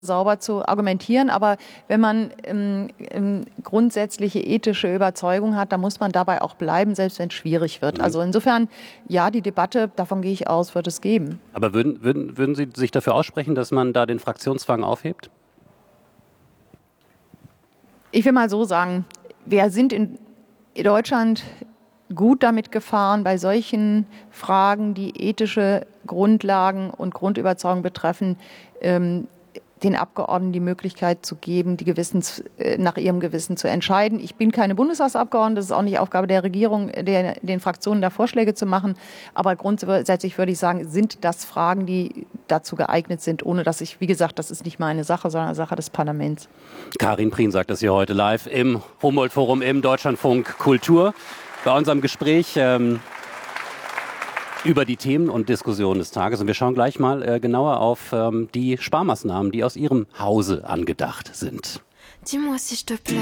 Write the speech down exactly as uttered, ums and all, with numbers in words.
sauber zu argumentieren, aber wenn man ähm, ähm, grundsätzliche ethische Überzeugung hat, dann muss man dabei auch bleiben, selbst wenn es schwierig wird. Mhm. Also insofern, ja, die Debatte, davon gehe ich aus, wird es geben. Aber würden, würden, würden Sie sich dafür aussprechen, dass man da den Fraktionszwang aufhebt? Ich will mal so sagen, wir sind in Deutschland gut damit gefahren, bei solchen Fragen, die ethische Grundlagen und Grundüberzeugungen betreffen, ähm, den Abgeordneten die Möglichkeit zu geben, die Gewissens, äh, nach ihrem Gewissen zu entscheiden. Ich bin keine Bundestagsabgeordnete, das ist auch nicht Aufgabe der Regierung, der, den Fraktionen da Vorschläge zu machen. Aber grundsätzlich würde ich sagen, sind das Fragen, die dazu geeignet sind, ohne dass ich, wie gesagt, das ist nicht meine Sache, sondern eine Sache des Parlaments. Karin Prien sagt das hier heute live im Humboldt-Forum im Deutschlandfunk Kultur. Bei unserem Gespräch ähm, über die Themen und Diskussionen des Tages. Und wir schauen gleich mal äh, genauer auf ähm, die Sparmaßnahmen, die aus Ihrem Hause angedacht sind. Dis-moi, s'il te plaît.